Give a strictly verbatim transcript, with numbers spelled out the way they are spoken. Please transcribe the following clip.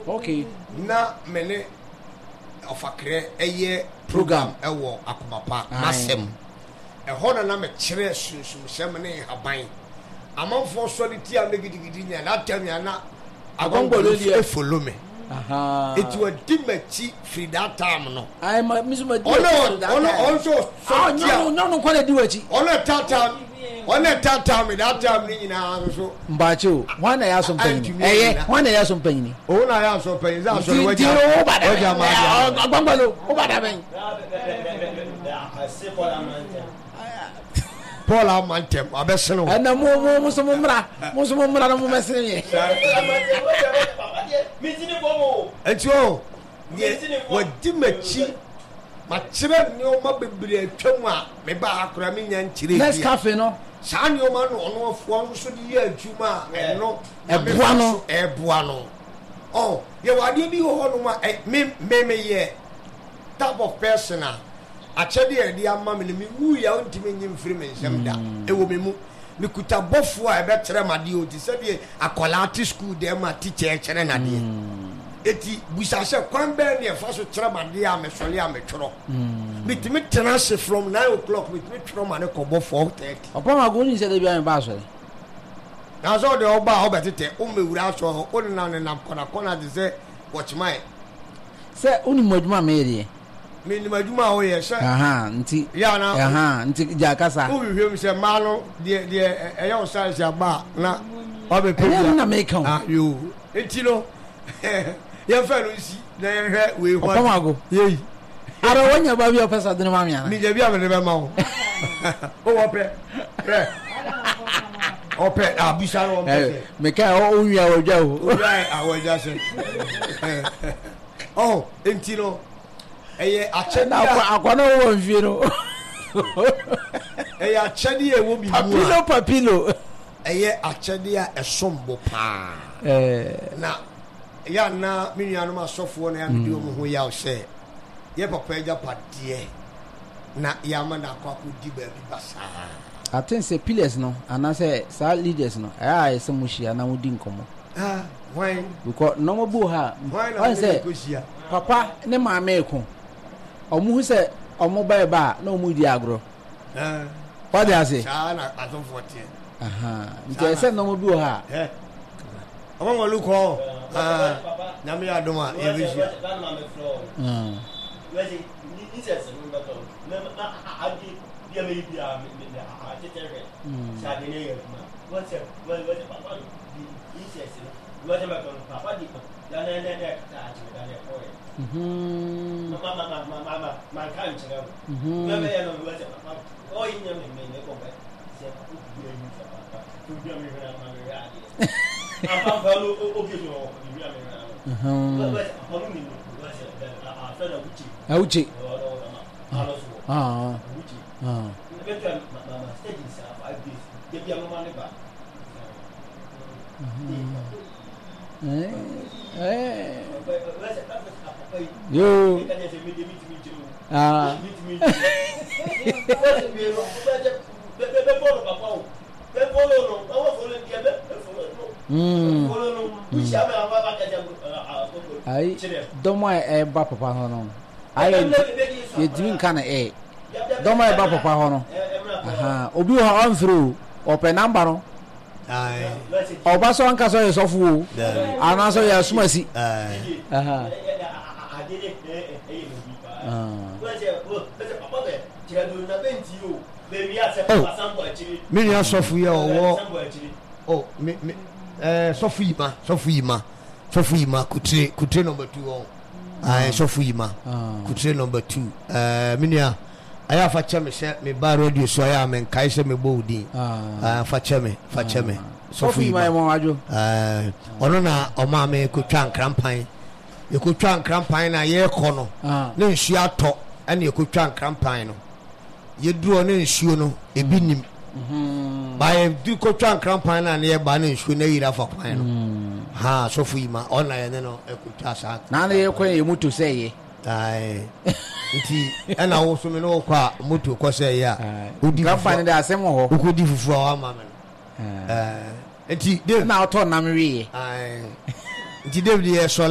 Okay. Na mene ofakre eye program ewo akomapa masem. E hono na me kire sunsun sem ne haban. Amanfo soliti am gidigidi nya na tamya na agongbolo e follow me. Aha. It was dimachi free that time no. I ma misuma di. Oh no, oh no, also so no no no kwale di wachi. Oh no tata. Oh no tata me that time ni na so. Mbacho, wana ya so mpanyi. Eh, wana ya so mpanyi. Oh na ya so mpanyi za so waji. Waji ma. Agbangalo, o bada ben. Paul Amantem abeseno. Ana mo mo mo so mo mra, mo so mo mra na mo mesene ye. Mitini bomo. Etio. Ye wadi machi. Ma kire ni o ma bebre atwam a me ba akora me nya nkire. Next cafe no. Sa ni o ma no ono afo so di ye adwuma eno ebua no ebua no. Oh, ye wadi bi ho no ma me me me ye type of person a achede e di ama me me wu ya ontime nyim firi me nsem da e wo me mu me kuta bofo a e be kire made o ti se bi akola art school de ma teacher kire na de eti busa se kwan be ne fa so kire made a me sole a me tworo me ti me tenase from nine o'clock me me tworo ma ne ko bo four thirty opa ma go ni se de bi an ba so na so de oba obetete o me wura so ho o na ne na kona kona de se watch my se uni moduma me ye me ni maduma o ye se aha nti ya na aha nti jakasa o bi hwem se ma no de de e ye o sa se ba na o be pe na me kan ah yo enti no ye fa no si na ye hwe we ho opa ma go ye ara wonya ba bi o pesa de ma me ana mi je bi a me de be ma o o wo pe re ope abisa no ope me ka o nwa wodwa o right awodwa se oh enti no eye achedi na akwana wo mfie no eye achedi e wo bi mu papilo papilo eye achedi a esombo pa eh na ya na minnuanu ma sofo na ya me di omo ho ya o se ye papa eja padie na ya ma na akwa ko di ba bi basa I think say pillars no and I say sa leaders no eh say mushia na wodi nkomo ah why because no mo bu ha why say papa ne maame eko omu hu say omu ba ba na omu di agro eh what they say ah na azofo tie aha nti say no mo bu ha eh omo mo luko ah na me adoma ye bi sia mm weji ni se se no to na agi dia me dia me a tetere sa de ne ma what say what what papa di ni se se what ma ko papa di da ne ne ne ta ji da ne ko mhm ma ma ma ma ma ma ma kan chira mhm na me ya no what papa o yin me me ne ko ba se papa di ni sa papa tu dia me na ma me ya di apa pa lo o ke jo ni ya me na mhm what papa ni ni what say a fa na uchi a uchi ah ah uchi ah better mama stage is five days dey be mama ne ba eh eh yo ah mm ai domo e ba papa ho no ai ye dimi kana e domo e ba papa ho no aha obi ho on through open number no ai oba so anka so ye sofu o ana so ye sumasi ai aha mini asofu ye owo oh me me eh sofu yima sofu yima sofu yima kutre kutre number two oh ai sofu yima kutre number two eh mini a aya fa cheme se me ba radio so aya men kai se me bodi ah fa cheme fa cheme sofu yima e mo ajo eh ono na o ma me ko twa nkrampan e ko twa nkrampan na ye ko no na nsu ato ene e ko twa nkrampan no ye duro na nsuo no e bi nim mhm ba ye du ko twa nkrampan na ye ba na nsuo na yira fa kwan no ha sofu yima ona ye no e ko twa sa na na ye kwan ye mutu se ye ai nti ana wo so me no kwa moto ko se ya odi company da asem ho ko di fufu awa ma me eh nti de na auto na me wi ai nti David ye so